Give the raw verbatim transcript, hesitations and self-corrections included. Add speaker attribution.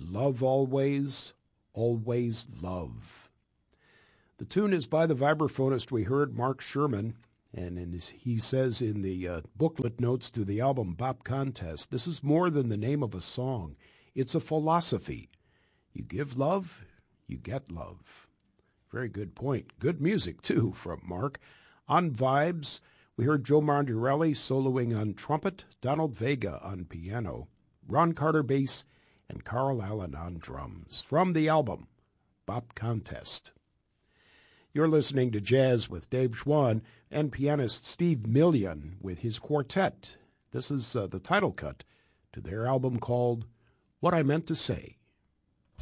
Speaker 1: Love Always, Always Love. The tune is by the vibraphonist we heard, Mark Sherman, and in his, he says in the uh, booklet notes to the album Bop Contest, this is more than the name of a song. It's a philosophy. You give love, you get love. Very good point. Good music, too, from Mark. On Vibes, we heard Joe Martorelli soloing on trumpet, Donald Vega on piano, Ron Carter bass, and Carl Allen on drums. From the album Bop Contest. You're listening to Jazz with Dave Schwann and pianist Steve Million with his quartet. This is uh, the title cut to their album called What I Meant to Say.